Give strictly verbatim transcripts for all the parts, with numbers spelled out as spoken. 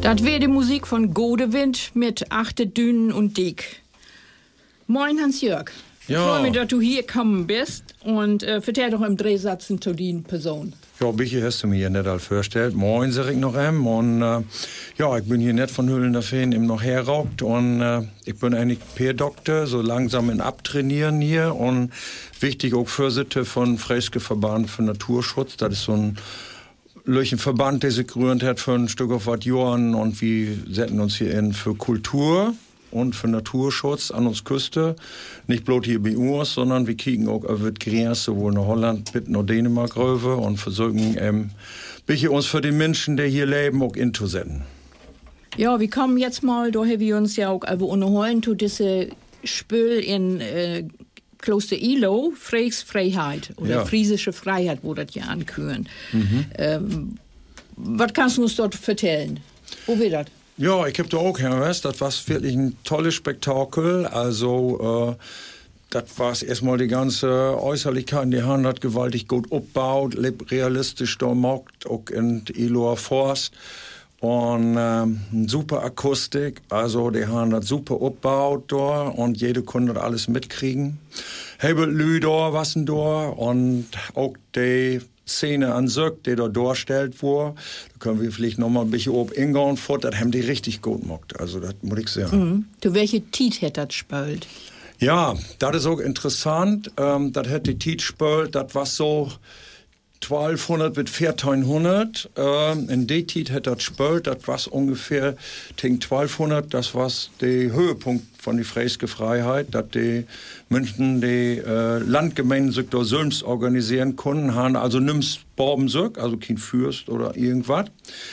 Das wäre die Musik von Godewind mit Achte Dünen und Dick. Moin Hans-Jörg. Ja. Ich freue mich, dass du hier gekommen bist und äh, vertell doch im Drehsatz zu den Person. Ja, Bichi hast du mir hier nicht all vorgestellt. Moin, sag ich noch em. Und äh, ja, ich bin hier nicht von Hüllen der Feen eben noch herraucht. Und äh, ich bin eigentlich Peer-Doktor, so langsam in Abtrainieren hier. Und wichtig auch Vorsitzender von Freiske Verband für Naturschutz. Das ist so ein Löchen Verband, der sich gegründet hat für ein Stück auf was Jahren. Und wir setzen uns hier in für Kultur und für Naturschutz an uns Küste. Nicht bloß hier bei uns, sondern wir kicken auch über die Grenze, sowohl nach Holland, bis nach Dänemark rüber und versuchen, ähm, bisschen uns für die Menschen, die hier leben, auch inzusetzen. Ja, wir kommen jetzt mal, da haben wir uns ja auch unterhalten, zu diese Spül in äh, Kloster Ilo, Freiheit oder Ja. Friesische Freiheit, wo das ja anküren. Mhm. Ähm, was kannst du uns dort erzählen? Wo wird das? Ja, ich hab da auch gehört, das war wirklich ein tolles Spektakel. Also, äh, das war erstmal die ganze Äußerlichkeit, die haben das gewaltig gut aufgebaut, realistisch da gemacht, auch in Iloer Forst. Und ähm, super Akustik, also die haben das super aufgebaut da und jede konnte das alles mitkriegen. Hebel Lü da, was denn da und auch die Szene an sich, die da dargestellt wurde, da können wir vielleicht noch mal ein bisschen oben ingehen fort, das haben die richtig gut gemacht, also das muss ich sagen. Mhm. Du, welche Tiet hätte das spielt? Ja, das ist auch interessant, ähm, das hätte die Tiet gespielt, das war so zwölfhundert bis vierzehnhundert. Ähm, in der Zeit hat das gespielt, das war ungefähr zwölfhundert, das war der Höhepunkt von der Freiske Freiheit, dass die München die äh, Landgemeinden sich da selbst organisieren konnten, haben also nimm's Borben sich, also kein Fürst oder irgendwas.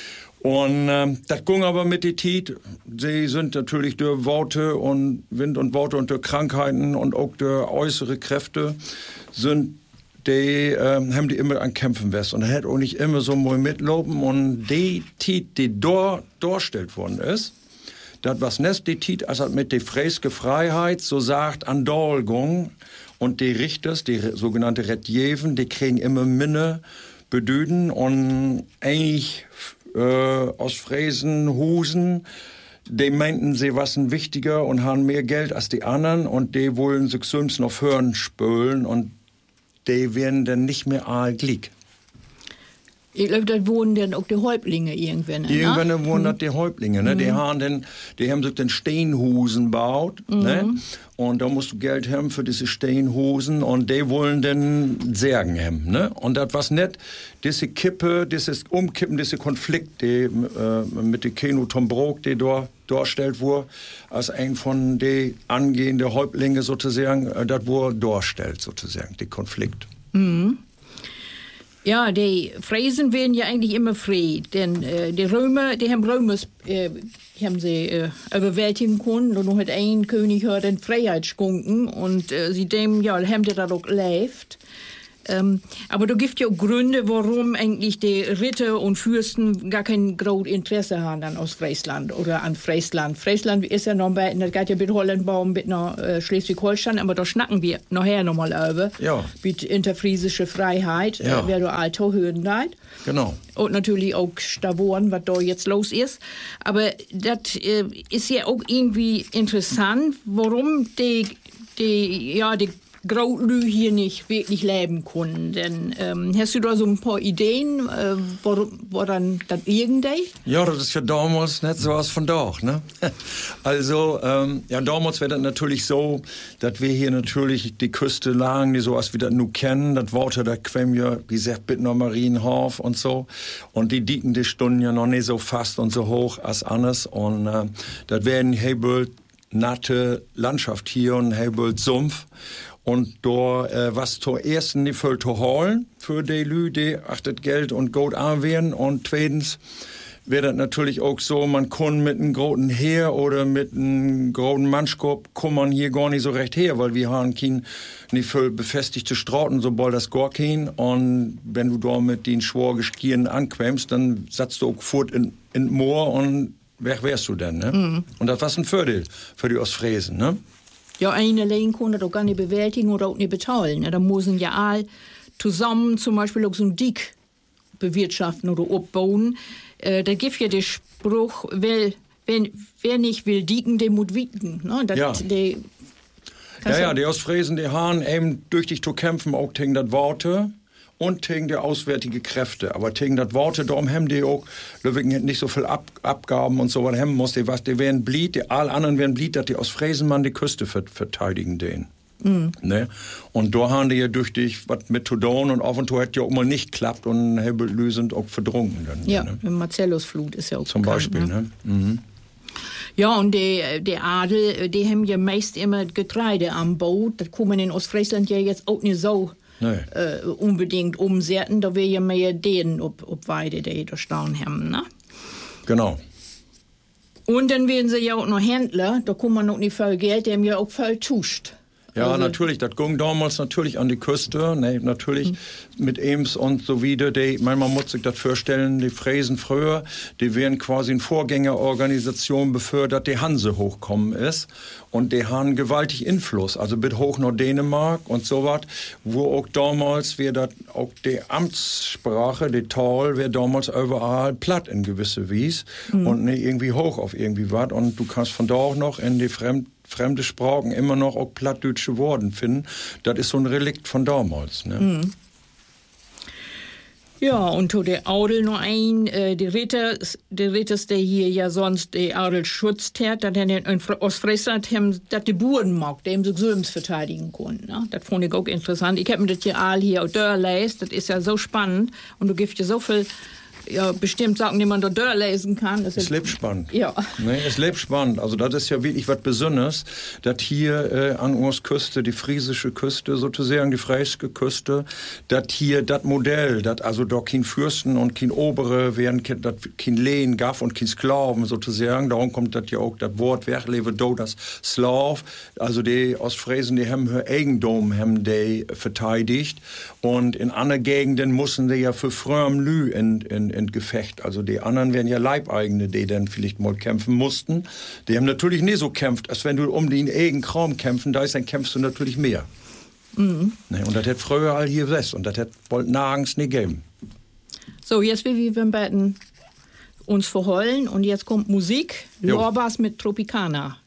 Und ähm, das ging aber mit der Zeit. Sie sind natürlich durch Worte und Wind und Worte und durch Krankheiten und auch durch äußere Kräfte sind die ähm, haben die immer an Kämpfen west und er hat auch nicht immer so mal mitlaufen und die Tit, die dort dargestellt worden ist, das was nicht die Tit, als er mit der Freiske Freiheit so sagt, an Dolgung und die Richters, die sogenannte Redjeven, die kriegen immer Minne bedüden und eigentlich äh, aus Fräsen, Husen, die meinten, sie waren wichtiger und haben mehr Geld als die anderen und die wollen sich sonst noch hören spülen und die werden dann nicht mehr aalglick. Ich glaube, da wohnen dann auch die Häuptlinge irgendwann. Ne? Irgendwann wohnen das mhm. die Häuptlinge. Ne? Mhm. Die, haben den, die haben sich den Steinhusen gebaut. Mhm. Ne? Und da musst du Geld haben für diese Steinhusen. Und die wollen den Särgen haben. Ne? Und das was nicht, diese Kippe, dieses Umkippen, diese Konflikt, die äh, mit dem Keno Tom Brok, die da dargestellt wurde, als ein von den angehenden Häuptlinge sozusagen, äh, das wurde dargestellt sozusagen, der Konflikt. Mhm. Ja, die Fräsen werden ja eigentlich immer frei, denn äh, die Römer, die haben Römers, äh, die haben sie äh, überwältigen können und noch hat ein König hat den Freiheit geschenken und äh, sie dem, ja, haben die da auch gelebt. Ähm, aber da gibt ja auch Gründe, warum eigentlich die Ritter und Fürsten gar kein großes Interesse haben dann aus Friesland oder an Friesland. Friesland ist ja noch bei, das geht ja mit Holland bauen, mit nach äh, Schleswig-Holstein, aber da schnacken wir nachher nochmal über. Ja. Mit interfriesische Freiheit, Ja. äh, wer du alter hören leid. Genau. Und natürlich auch Stavoren, was da jetzt los ist. Aber das äh, ist ja auch irgendwie interessant, warum die, die, ja, die Graulü hier nicht wirklich leben können. Denn ähm, hast du da so ein paar Ideen, äh, wo, wo dann das irgendwie? Ja, das ist ja damals nicht so was von doch, ne? Also, ähm, ja, damals wäre das natürlich so, dass wir hier natürlich die Küste lagen, die so was wir das nur kennen. Das Wasser, da quäm ja, wie gesagt, mit noch Marienhof und so. Und die Dicken, die stunden ja noch nicht so fast und so hoch als anders. Und äh, das wäre ein Hebel natte Landschaft hier und ein Hebel Sumpf. Und da äh, was zur ersten nicht voll zu holen für die Lü, die achtet Geld und Geld anwehren. Und zweitens wäre das natürlich auch so, man kann mit einem großen Heer oder mit einem großen Mannschap kann man hier gar nicht so recht her, weil wir haben kein nicht voll befestigte Straßen, sobald das gar kein. Und wenn du da mit den Schworgeskieren anquämst, dann satzt du auch fort in, in Moor und wer wärst du denn, ne? Mhm. Und das war ein Vorteil für die Ostfriesen, ne? Ja, eine allein kann das auch gar nicht bewältigen oder auch nicht bezahlen. Da müssen ja all zusammen zum Beispiel auch so ein Dick bewirtschaften oder aufbauen. äh, da gibt ja den Spruch, wer, wer, wer nicht will dieken, der muss wiegen. Ne? Das, ja. Die, ja, ja, die Ostfriesen, die haben eben durch dich zu kämpfen, auch gegen das Worte und gegen die auswärtige Kräfte. Aber gegen das Worte, darum haben die auch nicht so viel Ab Abgaben und so was haben muss. Die, was, die werden blied, die alle anderen werden blied, dass die Ostfriesen man die Küste verteidigen denen. Mhm. Ne? Und da haben die ja durch dich was mit zu tun und auf und zu hat ja auch mal nicht geklappt und Hebelü sind auch verdrunken. Dann, ja, ne? Marcellusflut ist ja auch zum bekannt, Beispiel. Ne? Ne? Mhm. Ja, und der de Adel, die haben ja meist immer Getreide am Boot. Das kann man in Ostfriesland ja jetzt auch nicht so nee. äh, unbedingt umsetzen. Da will ja mehr denen ob, ob Weide, die da stehen haben. Ne? Genau. Und dann werden sie ja auch noch Händler. Da kann man noch nicht viel Geld, die haben ja auch viel Tuscht. Ja, also, natürlich, das ging damals natürlich an die Küste, ne, natürlich mhm. mit Ems und so wieder. Die, man muss sich das vorstellen, die Fräsen früher, die wären quasi in Vorgängerorganisation befördert, die Hanse hochkommen ist. Und die haben gewaltig Einfluss, also bis hoch nach Dänemark und so was, wo auch damals wir das, auch die Amtssprache, die Tal, wäre damals überall platt in gewisse Wies mhm. und nicht irgendwie hoch auf irgendwie was. Und du kannst von da auch noch in die Fremd fremde Sprachen immer noch auch plattdeutsche Worte finden. Das ist so ein Relikt von damals. Ne? Mhm. Ja, und zu der Adel noch ein, äh, die Ritter, die Ritter, der hier ja sonst die Adel schützt hat, dass er in Ostfriesland dass die Buren mag, dem sie Söms verteidigen konnten. Ne? Das fand ich auch interessant. Ich habe mir das hier all hier auch durchlesen, das ist ja so spannend und du gibst ja so viel ja, bestimmt Sachen, die man da durchlesen kann. Es ist lebensspannend. Ja. Nee, es ist lebensspannend. Also das ist ja wirklich was Besonderes, dass hier äh, an uns Küste, die friesische Küste, sozusagen die fräische Küste, dass hier das Modell, dass also da kein Fürsten und kein Obere werden, dass kein Lehen gab und kein Sklaven sozusagen. Darum kommt das ja auch das Wort, wer lebe do das Slav. Also die Ostfriesen, die haben ihr Eigentum haben die verteidigt und in anderen Gegenden mussten die ja für fröm Lü in, in in Gefecht. Also die anderen wären ja Leibeigene, die dann vielleicht mal kämpfen mussten. Die haben natürlich nie so kämpft, als wenn du um den eigenen Kram kämpfen, da ist, dann kämpfst du natürlich mehr. Mhm. Ne, und das hätte früher all hier west und das hätte wohl nirgends nie geben. So, jetzt will wir beiden uns verheulen und jetzt kommt Musik. Lorbas mit Tropicana.